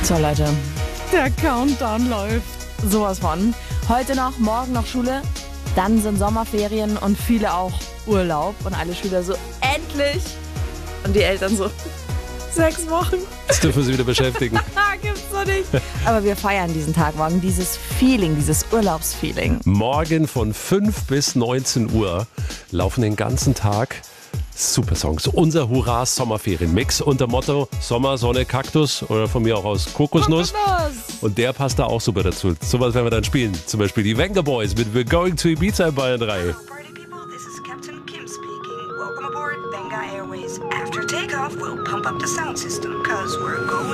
So Leute, der Countdown läuft. Sowas von. Heute noch, morgen noch Schule, dann sind Sommerferien und viele auch Urlaub. Und alle Schüler so, endlich! Und die Eltern so, 6 Wochen. Das dürfen wir sie wieder beschäftigen. Gibt's doch nicht. Aber wir feiern diesen Tag morgen, dieses Feeling, dieses Urlaubsfeeling. Morgen von 5 bis 19 Uhr laufen den ganzen Tag super Songs. Unser Hurra-Sommerferien-Mix unter Motto Sommer, Sonne, Kaktus oder von mir auch aus Kokosnuss. Und der passt da auch super dazu. Sowas werden wir dann spielen. Zum Beispiel die Venga Boys mit We're Going to Ibiza in Bayern 3. Party people, this is Captain Kim speaking. Welcome aboard Venga Airways. After takeoff, we'll pump up the sound system, cause we're going